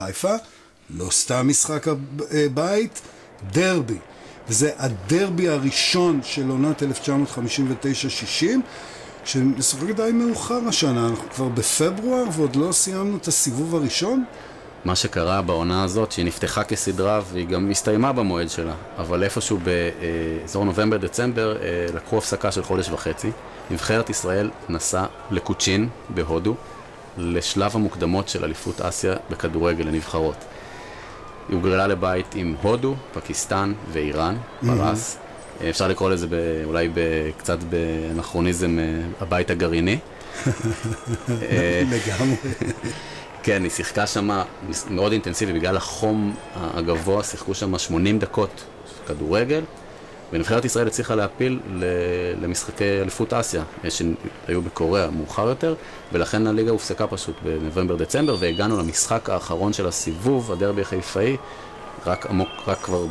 חיפה, לא סתם משחק הבית, דרבי. וזה הדרבי הראשון של עונת 1959-60, שמשחק די מאוחר השנה. אנחנו כבר בפברואר ועוד לא סיימנו את הסיבוב הראשון. מה שקרה בעונה הזאת, שהיא נפתחה כסדרה והיא גם הסתיימה במועד שלה, אבל איפשהו באזור נובמבר-דצמבר לקחו הפסקה של חודש וחצי. נבחרת ישראל נסעה לקוצ'ין בהודו, לשלב המוקדמות של אליפות אסיה בכדורגל לנבחרות. היא הוגרלה לבית עם הודו, פקיסטן ואיראן, פרס. אפשר לקרוא לזה אולי קצת באנכרוניזם הבית הגרעיני. לגמרי. כן, היא שיחקה שם מאוד אינטנסיבי, בגלל החום הגבוה, שיחקו שם 80 דקות כדורגל, ונבחרת ישראל הצליחה להפיל למשחקי אליפות אסיה, שהיו בקוריאה מאוחר יותר, ולכן הליגה הופסקה פשוט בנובמבר-דצמבר, והגענו למשחק האחרון של הסיבוב, הדרבי החיפאי, רק כבר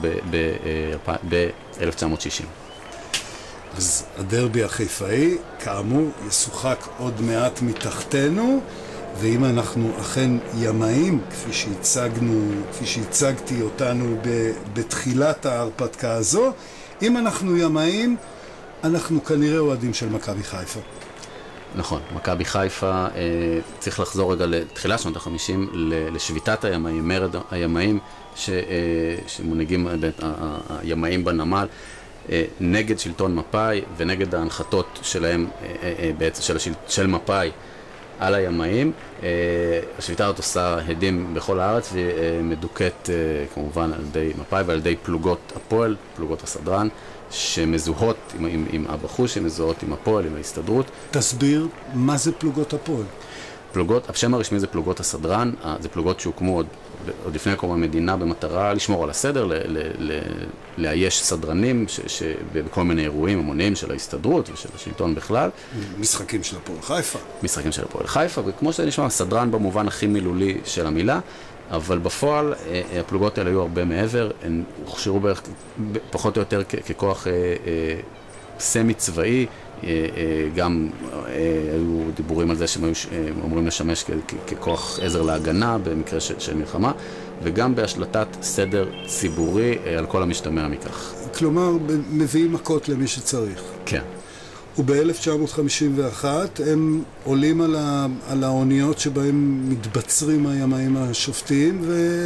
ב-1960. אז הדרבי החיפאי, כאמור, ישוחק עוד מעט מתחתנו, ואם אנחנו אכן ימאים, כפי שהצגתי אותנו בתחילת ההרפתקה הזו, אם אנחנו ימאים, אנחנו כנראה אוהדים של מכבי חיפה. נכון, מכבי חיפה, צריך לחזור רגע לתחילת שנות ה-50, לשביתת הימאים, מרד הימאים, שמונהגים הימאים בנמל, נגד שלטון מפא"י ונגד ההנחתות שלהם, בעצם של מפא"י, על הימאים. השביתה הזאת עושה הדים בכל הארץ ומדוקת כמובן על ידי מפא"י ועל ידי פלוגות הפועל, פלוגות הסדרן, שמזוהות עם אבא חושי, שמזוהות עם הפועל, עם ההסתדרות. תסביר מה זה פלוגות הפועל. השם הרשמי זה פלוגות הסדרן, זה פלוגות שהוקמו עוד לפני קום המדינה במטרה לשמור על הסדר, לאייש סדרנים בכל מיני אירועים המוניים של ההסתדרות ושל השלטון בכלל. משחקים של הפועל חיפה. משחקים של הפועל חיפה, וכמו שזה נשמע, סדרן במובן הכי מילולי של המילה, אבל בפועל הפלוגות האלה היו הרבה מעבר, הן הוכשרו בערך פחות או יותר ככוח סמי צבאי, גם היו דיבורים על זה שהם היו אמורים לשמש ככוח עזר להגנה במקרה של מלחמה, וגם בהשלטת סדר ציבורי על כל המשתמע מכך. כלומר, מביאים מכות למי שצריך. כן. וב-1951 הם עולים על האוניות שבהם מתבצרים הימאים השופטיים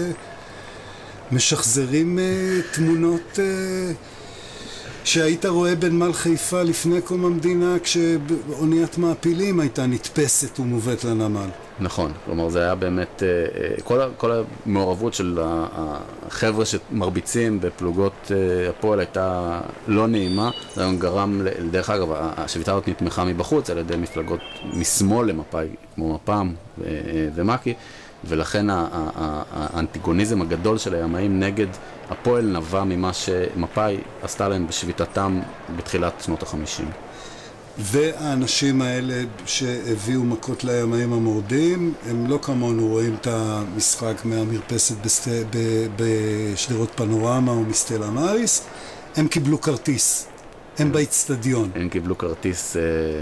ומשחזרים תמונות שהיית רואה בנמל חיפה לפני קום המדינה, כשאוניית מעפילים הייתה נתפסת ומובאת לנמל. נכון, כלומר זה היה באמת, כל המעורבות של החבר'ה שמרביצים בפלוגות הפועל הייתה לא נעימה. זה גם גרם, דרך אגב, השביתה הזאת נתמכה מבחוץ על ידי מפלגות משמאל למפא"י, כמו מפ"ם ומק"י, ולכן האנטיגוניזם הגדול של הימאים נגד הפועל נבע ממה שמפא"י עשתה להם בשביתתם בתחילת שנות ה-50. והאנשים האלה שהביאו מכות לימאים המורדים, הם לא כמונו רואים את המשחק מהמרפסת בשדרות פנורמה או מסטלה מאריס, הם קיבלו כרטיס, הם באצטדיון. הם קיבלו כרטיס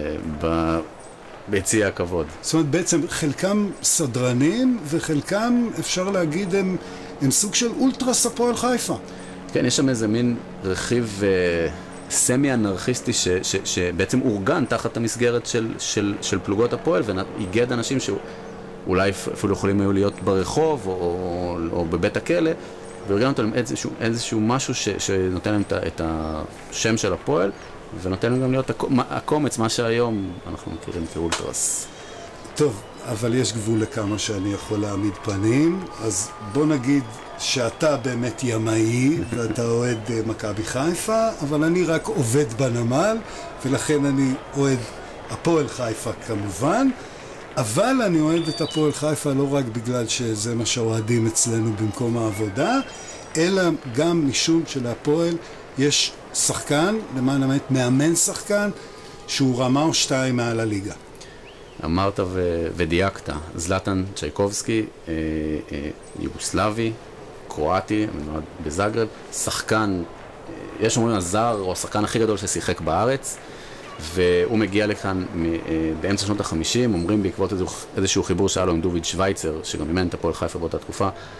ביציע הכבוד. זאת אומרת, בעצם חלקם סדרנים וחלקם, אפשר להגיד, הם סוג של אולטרס הפועל חיפה. כן, יש שם איזה מין רכיב סמי-אנרכיסטי שבעצם אורגן תחת המסגרת של פלוגות הפועל, והיגד אנשים שאולי אפילו יכולים היו להיות ברחוב או בבית הכלא, ואורגן אותם איזשהו משהו שנותן להם את השם של הפועל, ונותן להם גם להיות הקומץ, מה שהיום אנחנו מכירים כאולטרס. טוב, אבל יש גבול לכמה שאני יכול להעמיד פנים, אז בוא נגיד שאתה באמת ימאי ואתה אוהד מכבי חיפה, אבל אני רק עובד בנמל, ולכן אני אוהד הפועל חיפה כמובן, אבל אני אוהד את הפועל חיפה לא רק בגלל שזה מה שאוהדים אצלנו במקום העבודה, אלא גם משום שלהפועל יש שחקן, למען האמת מאמן שחקן, שהוא רמה או שתיים מעל הליגה. אמרת ודייקת, זלטן צ'ייקובסקי, יוגוסלבי, קרואטי, נולד בזאגרב, שחקן, יש אומרים הזר או השחקן הכי גדול ששיחק בארץ, והוא מגיע לכאן באמצע שנות ה-50, אומרים בעקבות איזשהו חיבור שהיה לו עם דוביד שוויצר, שגם אימן את הפועל חיפה באותה תקופה,